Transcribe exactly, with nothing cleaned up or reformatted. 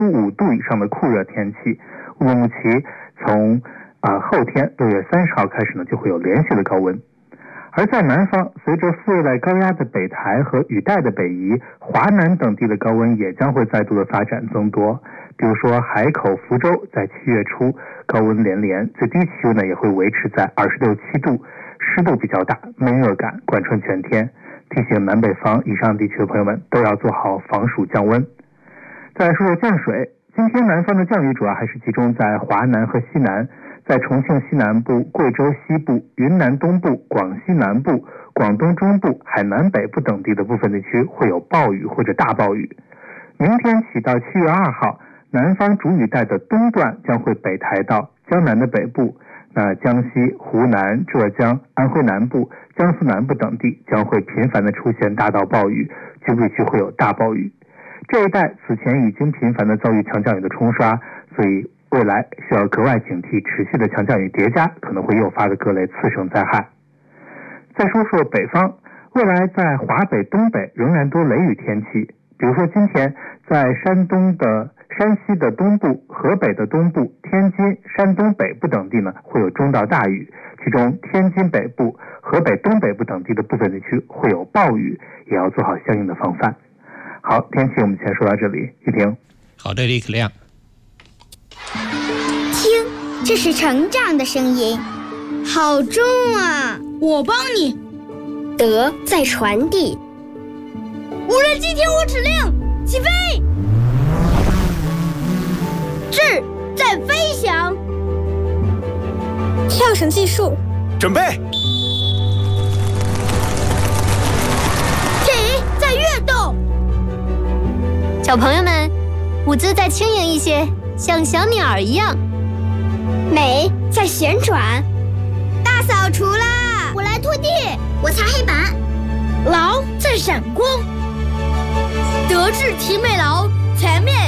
十五度以上的酷热天气。乌鲁木齐从啊、呃、后天六月三十号开始呢，就会有连续的高温。而在南方，随着副热带高压的北抬和雨带的北移，华南等地的高温也将会再度的发展增多。比如说海口、福州在七月初高温连连，最低气温呢也会维持在二十六七度，湿度比较大，闷热感贯穿全天。提醒南北方以上地区的朋友们都要做好防暑降温。再来说说降水，今天南方的降雨主要还是集中在华南和西南。在重庆西南部、贵州西部、云南东部、广西南部、广东中部、海南北部等地的部分地区会有暴雨或者大暴雨。明天起到七月二号，南方主雨带的东段将会北抬到江南的北部，那江西、湖南、浙江、安徽南部、江苏南部等地将会频繁的出现大到暴雨，局部地区会有大暴雨。这一带此前已经频繁的遭遇强降雨的冲刷，所以未来需要格外警惕持续的强降雨叠加可能会诱发的各类次生灾害。再说说北方，未来在华北、东北仍然多雷雨天气，比如说今天在山东的、山西的东部、河北的东部、天津、山东北部等地呢会有中到大雨，其中天津北部、河北东北部等地的部分地区会有暴雨，也要做好相应的防范。好，天气我们先说到这里，玉婷。 好的，李可亮。 听，这是成长的声音，好重啊！ 我帮你。 德在传递。 无人机听我指令，起飞！智在飞翔。 跳绳技术， 准备。 体在跃动。 小朋友们，舞姿再轻盈一些，像小鸟一样。 美在旋转。 大扫除啦！我来拖地， 我擦黑板。 劳在闪光。德智体美劳全面